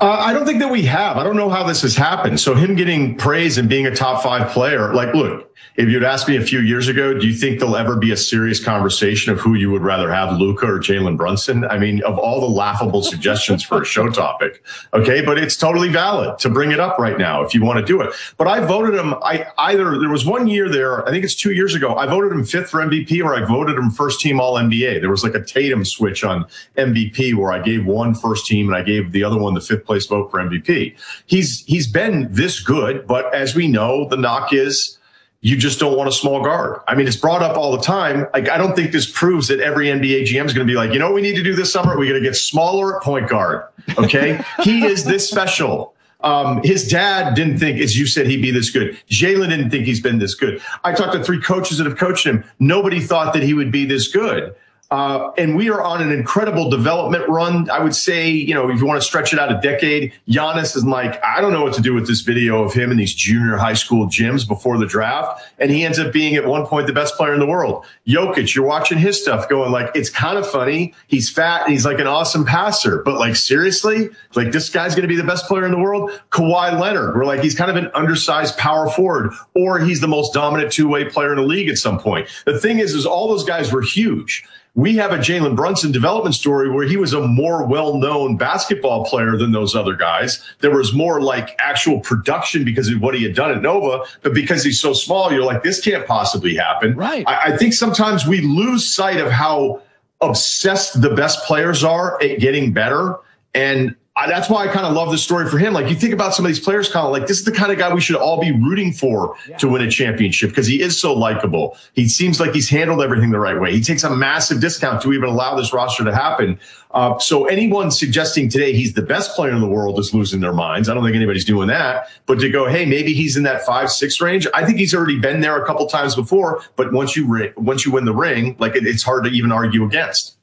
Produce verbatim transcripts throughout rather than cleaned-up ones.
Uh, I don't think that we have. I don't know how this has happened. So him getting praise and being a top five player, like, look, if you'd asked me a few years ago, do you think there'll ever be a serious conversation of who you would rather have, Luka or Jalen Brunson? I mean, of all the laughable suggestions for a show topic, okay, but it's totally valid to bring it up right now if you want to do it. But I voted him. I either there was one year there, I think it's two years ago, I voted him fifth for M V P, or I voted him first team All N B A. There was like a Tatum switch on M V P where I gave one first team and I gave the other one the fifth place vote for M V P. He's he's been this good, but as we know, the knock is, you just don't want a small guard. I mean, it's brought up all the time. Like, I don't think this proves that every N B A G M is going to be like, you know what we need to do this summer? We're going to get smaller at point guard. Okay. He is this special. Um, his dad didn't think, as you said, he'd be this good. Jalen didn't think he's been this good. I talked to three coaches that have coached him. Nobody thought that he would be this good. Uh, and we are on an incredible development run. I would say, you know, if you want to stretch it out a decade, Giannis is like, I don't know what to do with this video of him in these junior high school gyms before the draft. And he ends up being at one point the best player in the world. Jokic, you're watching his stuff going like, it's kind of funny. He's fat and he's like an awesome passer. But like, seriously, like this guy's going to be the best player in the world? Kawhi Leonard, we're like, he's kind of an undersized power forward, or he's the most dominant two-way player in the league at some point. The thing is, is all those guys were huge. We have a Jalen Brunson development story where he was a more well-known basketball player than those other guys. There was more like actual production because of what he had done at Nova, but because he's so small, you're like, this can't possibly happen. Right. I, I think sometimes we lose sight of how obsessed the best players are at getting better. And I, that's why I kind of love the story for him. Like, you think about some of these players, kind of like, this is the kind of guy we should all be rooting for yeah. to win a championship, because he is so likable. He seems like he's handled everything the right way. He takes a massive discount to even allow this roster to happen. Uh, so anyone suggesting today he's the best player in the world is losing their minds. I don't think anybody's doing that. But to go, hey, maybe he's in that five, six range. I think he's already been there a couple times before. But once you ri- once you win the ring, like it, it's hard to even argue against.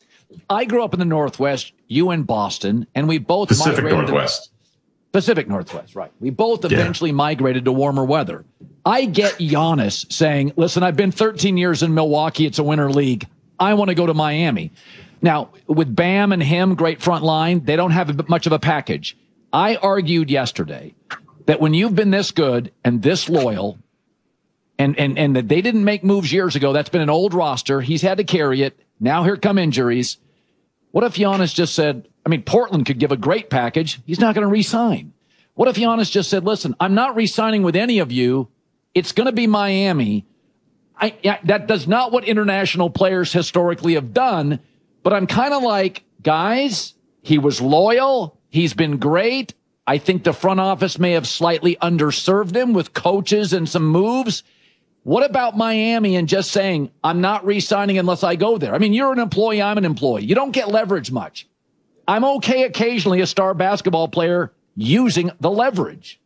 I grew up in the Northwest, you in Boston, and we both Pacific migrated Northwest. To, Pacific Northwest, right. We both eventually yeah. migrated to warmer weather. I get Giannis saying, listen, I've been thirteen years in Milwaukee. It's a winter league. I want to go to Miami. Now, with Bam and him, great front line, they don't have much of a package. I argued yesterday that when you've been this good and this loyal, and, and, and that they didn't make moves years ago, that's been an old roster. He's had to carry it. Now here come injuries. What if Giannis just said, I mean, Portland could give a great package. He's not going to re-sign. What if Giannis just said, listen, I'm not re-signing with any of you. It's going to be Miami. I, yeah, that does not what international players historically have done. But I'm kind of like, guys, he was loyal. He's been great. I think the front office may have slightly underserved him with coaches and some moves. What about Miami and just saying, I'm not re-signing unless I go there? I mean, you're an employee, I'm an employee. You don't get leverage much. I'm okay occasionally, a star basketball player, using the leverage.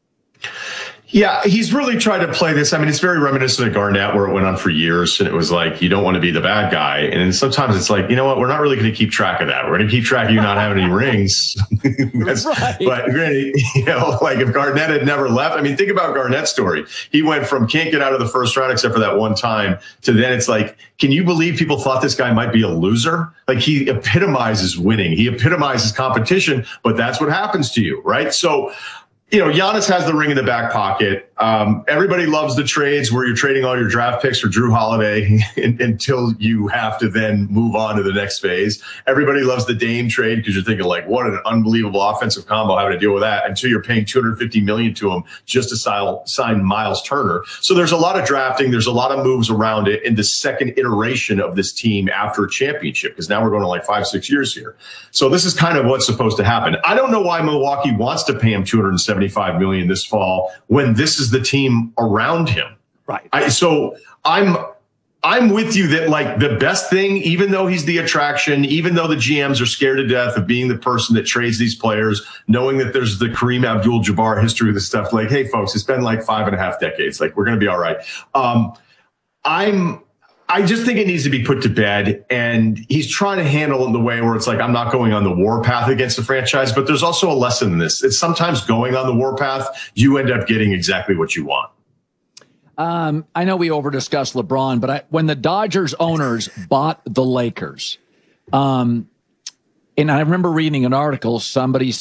Yeah, he's really tried to play this. I mean, it's very reminiscent of Garnett, where it went on for years. And it was like, you don't want to be the bad guy. And sometimes it's like, you know what? We're not really going to keep track of that. We're going to keep track of you not having any rings. That's, right. But, you know, like if Garnett had never left, I mean, think about Garnett's story. He went from can't get out of the first round except for that one time to then it's like, can you believe people thought this guy might be a loser? Like, he epitomizes winning. He epitomizes competition, but that's what happens to you, right? So, you know, Giannis has the ring in the back pocket. Um, everybody loves the trades where you're trading all your draft picks for Drew Holiday until you have to then move on to the next phase. Everybody loves the Dame trade because you're thinking like, what an unbelievable offensive combo, having to deal with that until you're paying two hundred fifty million dollars to him just to sign Miles Turner. So there's a lot of drafting. There's a lot of moves around it in the second iteration of this team after a championship, because now we're going to like five, six years here. So this is kind of what's supposed to happen. I don't know why Milwaukee wants to pay him two hundred seventy-five million dollars this fall when this is the team around him. Right. I, so I'm I'm with you that like the best thing, even though he's the attraction, even though the G Ms are scared to death of being the person that trades these players, knowing that there's the Kareem Abdul-Jabbar history of this stuff, like, hey, folks, it's been like five and a half decades. Like, we're going to be all right. Um, I'm I just think it needs to be put to bed, and he's trying to handle it in the way where it's like, I'm not going on the war path against the franchise, but there's also a lesson in this. It's sometimes going on the war path, you end up getting exactly what you want. Um, I know we over-discussed LeBron, but I, when the Dodgers owners bought the Lakers, um, and I remember reading an article, somebody